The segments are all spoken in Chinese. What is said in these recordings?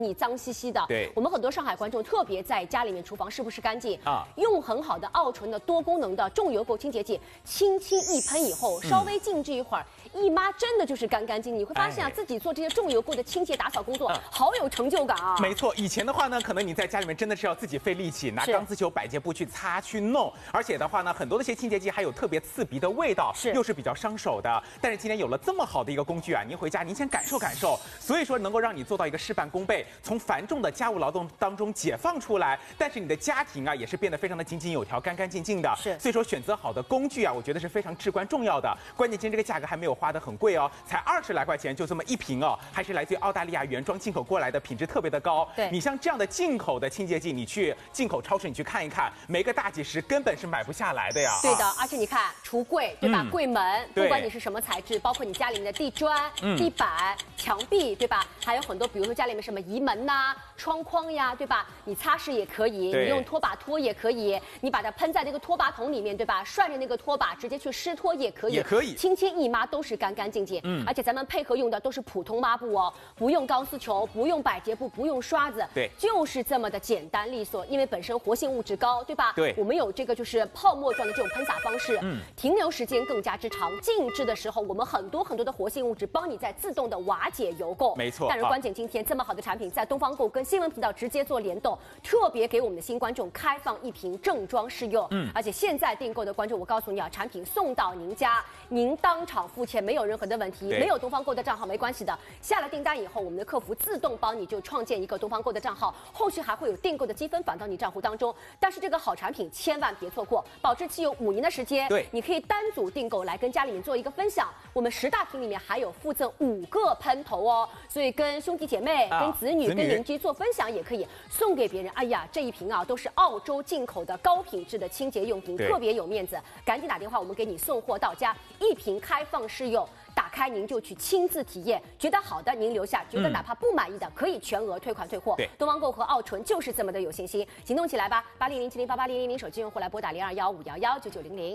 你脏兮兮的。 对， 我们很多上海观众特别在家里面厨房是不是干净啊？ 用很好的奥纯的多功能的重油垢清洁剂，轻轻一喷以后，稍微静置一会儿，姨妈真的就是干干净净。你会发现啊，自己做这些重油垢的清洁打扫工作，好有成就感啊！ 没错，以前的话呢，可能你在家里面真的是要自己费力气，拿钢丝球、百洁布去擦去弄，而且的话呢，很多的一些清洁剂还有特别刺鼻的味道，又是比较伤手的。但是今天有了这么好的一个工具啊，您回家您先感受感受，所以说能够让你做到一个事半功倍，从繁重的家务劳动当中解放出来，但是你的家庭啊也是变得非常的井井有条、干干净净的。所以说选择好的工具啊，我觉得是非常至关重要的。关键今天这个价格还没有花得很贵哦，才20来块钱就这么一瓶哦，还是来自于澳大利亚原装进口过来的，品质特别的高。 对， 你像这样的进口的清洁剂，你去进口超市你去看一看，没个大几十根本是买不下来的呀。 对的，而且你看橱柜对吧？柜门，不管你是什么材质，包括你家里面的地砖、地板、墙壁对吧？还有很多，比如说家里面什么移门呐、窗框呀，对吧？你擦拭也可以，你用拖把拖也可以，你把它喷在那个拖把桶里面，对吧？涮着那个拖把直接去湿拖也可以，轻轻一抹都是干干净净。而且咱们配合用的都是普通抹布哦，不用钢丝球，不用百洁布，不用刷子， 对， 就是这么的简单利索。因为本身活性物质高，对吧？ 对， 我们有这个就是泡沫状的这种喷洒方式，停留时间更加之长。静置的时候，我们很多的活性物质帮你在自动的瓦解油垢。 没错。 但是关键今天这么好的产品，在东方购跟新闻频道直接做联动，特别给我们的新观众开放一瓶正装试用。而且现在订购的观众，我告诉你啊，产品送到您家，您当场付钱，没有任何的问题。没有东方购的账号没关系的，下了订单以后，我们的客服自动帮你就创建一个东方购的账号，后续还会有订购的积分返到你账户当中。但是这个好产品千万别错过，保质期有5年的时间。 对， 你可以单组订购来跟家里面做一个分享。我们10大瓶里面还有附赠5个喷头哦，所以跟兄弟姐妹、跟子女、跟邻居做分享也可以，送给别人。哎呀，这一瓶啊都是澳洲进口的高品质的清洁用品，特别有面子。赶紧打电话，我们给你送货到家，一瓶开放试用。打开您就去亲自体验，觉得好的您留下，觉得哪怕不满意的可以全额退款退货。东方购和奥纯就是这么的有信心，行动起来吧！8007088000手机用户来拨打0215119900。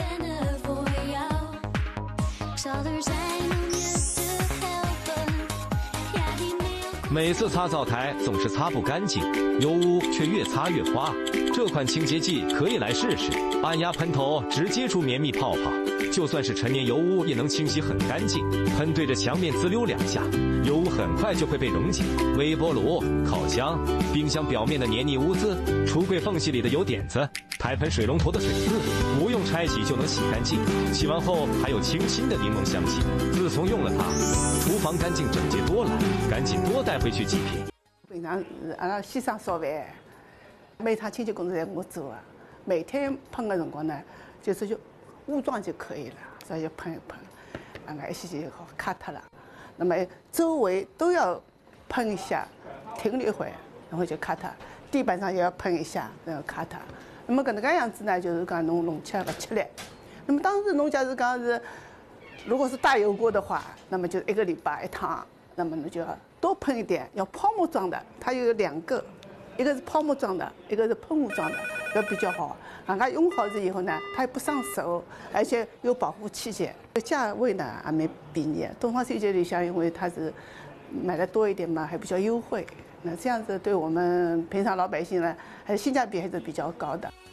每次擦灶台总是擦不干净，油污却越擦越花。这款清洁剂可以来试试，按压喷头直接出绵密泡泡，就算是陈年油污也能清洗很干净。喷对着墙面滋溜2下，油污很快就会被溶解。微波炉、烤箱、冰箱表面的黏腻污渍，橱柜缝隙里的油点子，台盆水龙头的水渍，不用拆洗就能洗干净。洗完后还有清新的柠檬香气。自从用了它，厨房干净整洁多了，赶紧多带回去几瓶。 平常阿拉先生烧饭，每趟清洁工作侪我做啊。每天喷的辰光呢，就武装就可以了，只要喷一喷，一些就好卡脱了。那么周围都要喷一下，停了一会，然后就卡脱。地板上也要喷一下，然后卡脱。那么搿能介样子呢，就是讲侬弄起来勿吃力。那么当时侬假如讲是，如果是大油锅的话，那么就1个礼拜1趟，那么侬就要多喷一点，要泡沫状的，它有2个，一个是泡沫状的，一个是喷雾状的，要比较好。它用好了以后呢，它也不伤手，而且有保护气节。价位呢还蛮便宜，东方清洁里向因为它是买的多一点嘛，还比较优惠。那这样子对我们平常老百姓呢，还是性价比还是比较高的。